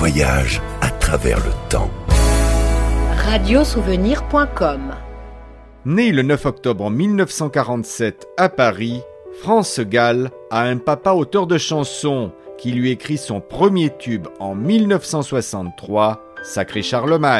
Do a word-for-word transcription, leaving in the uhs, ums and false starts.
voyage à travers le temps. radiosouvenir point com. Né le neuf octobre mille neuf cent quarante-sept à Paris, France Gall a un papa auteur de chansons qui lui écrit son premier tube en mille neuf cent soixante-trois, Sacré Charlemagne.